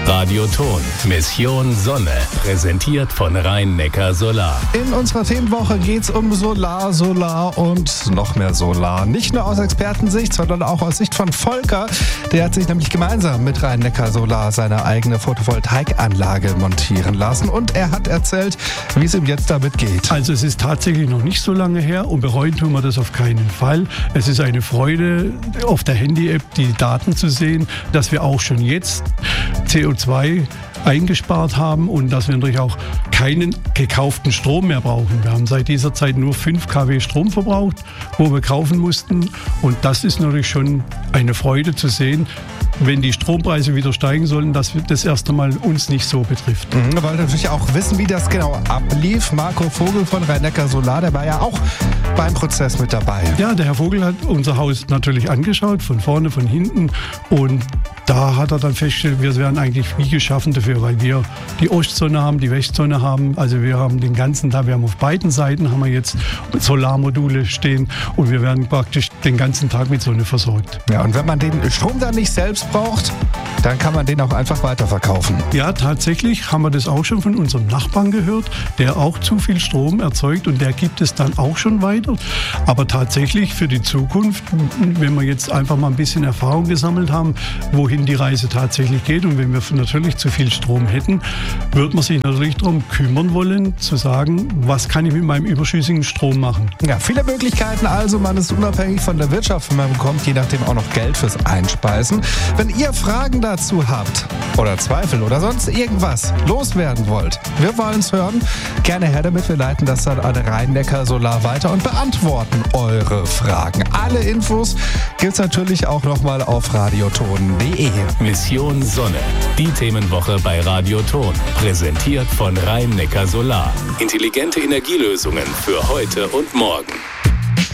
Radioton. Mission Sonne. Präsentiert von Rhein-Neckar Solar. In unserer Themenwoche geht es um Solar und noch mehr Solar. Nicht nur aus Expertensicht, sondern auch aus Sicht von Volker. Der hat sich nämlich gemeinsam mit Rhein-Neckar Solar seine eigene Photovoltaikanlage montieren lassen. Und er hat erzählt, wie es ihm jetzt damit geht. Also es ist tatsächlich noch nicht so lange her und bereuen tun wir das auf keinen Fall. Es ist eine Freude, auf der Handy-App die Daten zu sehen, dass wir auch schon jetzt CO2 eingespart haben und dass wir natürlich auch keinen gekauften Strom mehr brauchen. Wir haben seit dieser Zeit nur 5 kW Strom verbraucht, wo wir kaufen mussten. Und das ist natürlich schon eine Freude zu sehen, wenn die Strompreise wieder steigen sollen, dass das erst einmal uns nicht so betrifft. Wir wollen natürlich auch wissen, wie das genau ablief. Marco Vogel von Rhein-Neckar Solar, der war ja auch beim Prozess mit dabei. Ja, der Herr Vogel hat unser Haus natürlich angeschaut, von vorne, von hinten. Und da hat er dann festgestellt, wir wären eigentlich wie geschaffen dafür, weil wir die Ostsonne haben, die Westsonne haben. Also wir haben den ganzen Tag, wir haben auf beiden Seiten haben wir jetzt Solarmodule stehen und wir werden praktisch den ganzen Tag mit Sonne versorgt. Ja, und wenn man den Strom dann nicht selbst braucht, dann kann man den auch einfach weiterverkaufen. Ja, tatsächlich haben wir das auch schon von unserem Nachbarn gehört, der auch zu viel Strom erzeugt und der gibt es dann auch schon weiter. Aber tatsächlich für die Zukunft, wenn wir jetzt einfach mal ein bisschen Erfahrung gesammelt haben, wohin die Reise tatsächlich geht und wenn wir natürlich zu viel Strom hätten, wird man sich natürlich darum kümmern wollen, zu sagen, was kann ich mit meinem überschüssigen Strom machen. Ja, viele Möglichkeiten also, man ist unabhängig von der Wirtschaft, wenn man bekommt, je nachdem auch noch Geld fürs Einspeisen. Wenn ihr Fragen dazu habt oder Zweifel oder sonst irgendwas loswerden wollt, wir wollen es hören, gerne her damit, wir leiten das dann an Rhein-Neckar Solar weiter und beantworten eure Fragen. Alle Infos gibt es natürlich auch nochmal auf radioton.de. Mission Sonne. Die Themenwoche bei Radioton. Präsentiert von Rhein-Neckar Solar. Intelligente Energielösungen für heute und morgen.